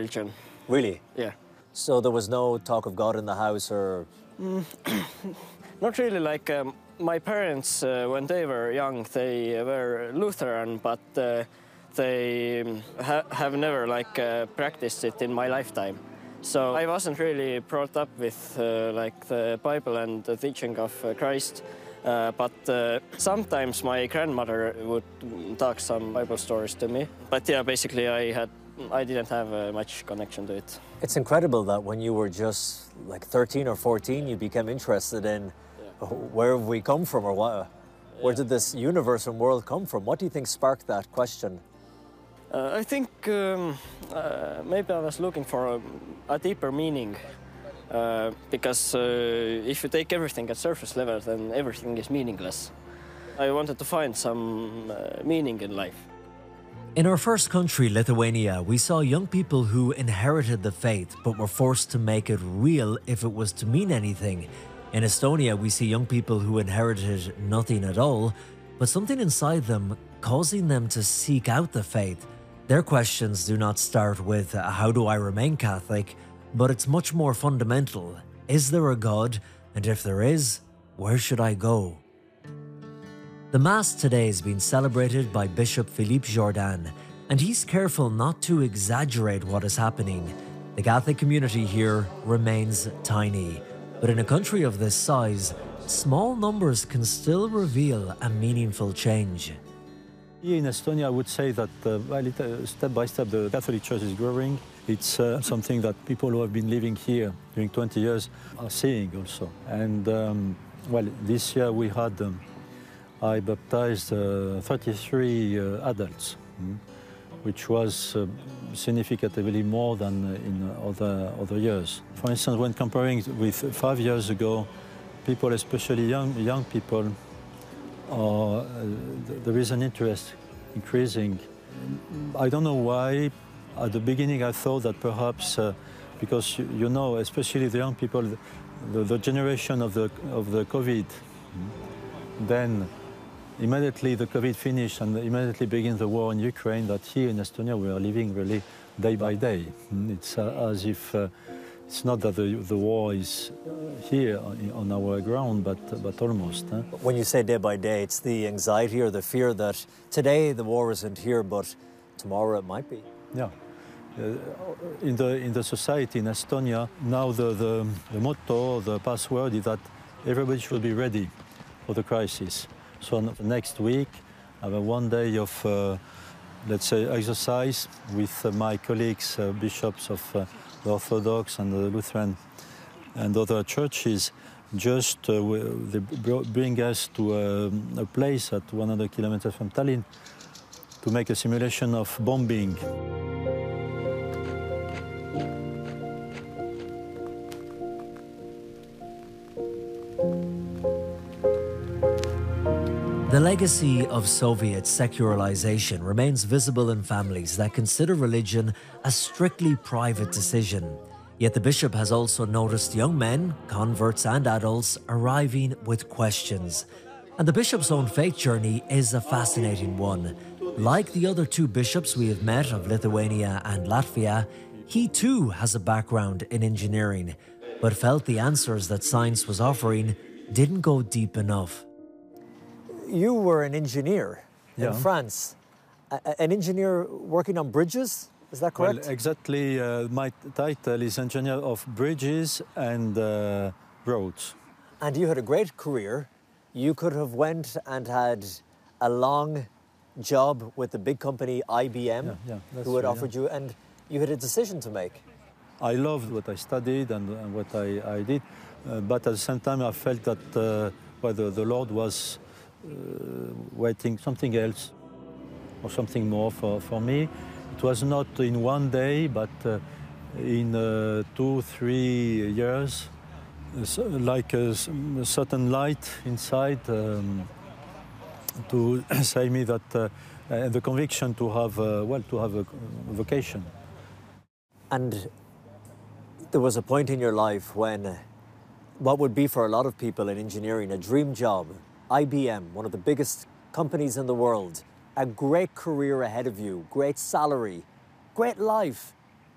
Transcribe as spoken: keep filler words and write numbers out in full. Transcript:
religion. Really? Yeah. So there was no talk of God in the house, or? Mm. Not really. Like um, my parents, uh, when they were young, they were Lutheran, but uh, they ha have never like uh, practiced it in my lifetime. So I wasn't really brought up with uh, like the Bible and the teaching of uh, Christ. Uh, but uh, sometimes my grandmother would talk some Bible stories to me. But yeah, basically I had I didn't have uh, much connection to it. It's incredible that when you were just like thirteen or fourteen, you became interested in yeah. where have we come from, or what, where yeah. did this universe and world come from? What do you think sparked that question? Uh, I think um, uh, maybe I was looking for a, a deeper meaning. Uh, because uh, if you take everything at surface level, then everything is meaningless. I wanted to find some uh, meaning in life. In our first country, Lithuania, we saw young people who inherited the faith but were forced to make it real if it was to mean anything. In Estonia, we see young people who inherited nothing at all, but something inside them causing them to seek out the faith. Their questions do not start with, uh, how do I remain Catholic? But it's much more fundamental. Is there a God? And if there is, where should I go? The Mass today is being celebrated by Bishop Philippe Jourdan, and he's careful not to exaggerate what is happening. The Catholic community here remains tiny, but in a country of this size, small numbers can still reveal a meaningful change. Here in Estonia, I would say that uh, step by step the Catholic Church is growing. It's uh, something that people who have been living here during twenty years are seeing also. And um, well, this year we had, um, I baptized uh, thirty-three uh, adults, mm, which was uh, significantly more than in other, other years. For instance, when comparing with five years ago, people, especially young, young people, are, uh, there is an interest increasing. I don't know why. At the beginning, I thought that perhaps, uh, because you, you know, especially the young people, the, the generation of the of the COVID, then immediately the COVID finished and immediately began the war in Ukraine. That here in Estonia we are living really day by day. It's uh, as if uh, it's not that the the war is here on our ground, but but almost. Huh? When you say day by day, it's the anxiety or the fear that today the war isn't here, but tomorrow it might be. Yeah. Uh, in the in the society in Estonia now the, the the motto, the password is that everybody should be ready for the crisis. So next week I have a one day of uh, let's say exercise with uh, my colleagues, uh, bishops of uh, the Orthodox and the Lutheran and other churches. Just uh, they bring us to a, a place at one hundred kilometers from Tallinn to make a simulation of bombing. The legacy of Soviet secularization remains visible in families that consider religion a strictly private decision. Yet the bishop has also noticed young men, converts and adults arriving with questions. And the bishop's own faith journey is a fascinating one. Like the other two bishops we have met of Lithuania and Latvia, he too has a background in engineering, but felt the answers that science was offering didn't go deep enough. You were an engineer yeah. in France, a an engineer working on bridges, is that correct? Well, exactly. Uh, my title is engineer of bridges and uh, roads. And you had a great career. You could have went and had a long job with the big company I B M, yeah, yeah, who had true, offered yeah. you, and you had a decision to make. I loved what I studied and, and what I, I did, uh, but at the same time I felt that uh, well, the, the Lord was Uh, waiting something else or something more for, for me. It was not in one day, but uh, in uh, two, three years, so, like a, a certain light inside um, to say me that, uh, and the conviction to have, uh, well, to have a vocation. And there was a point in your life when what would be for a lot of people in engineering a dream job, I B M, one of the biggest companies in the world, a great career ahead of you, great salary, great life.